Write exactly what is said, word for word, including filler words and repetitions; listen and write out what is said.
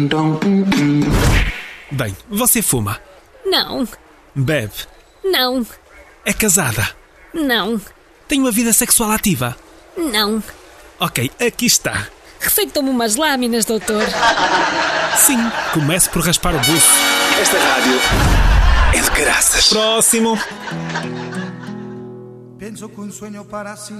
Bem, você fuma? Não. Bebe? Não. É casada? Não. Tem uma vida sexual ativa? Não. Ok, aqui está. Receitou-me umas lâminas, doutor. Sim, comece por raspar o buço. Esta rádio é de caraças. Próximo. Penso que un sueño para